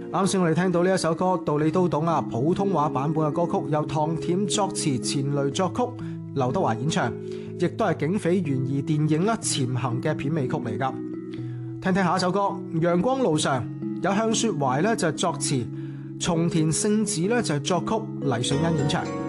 啱先我哋聽到呢一首歌《道理都懂》啊，普通話版本嘅歌曲由唐恬作詞，錢雷作曲，劉德華演唱，亦都係警匪懸疑電影啦《潛行》嘅片尾曲嚟噶。聽聽下一首歌《陽光路上》，有向雪懷咧就係作詞，松田聖子咧就係作曲，黎瑞恩演唱。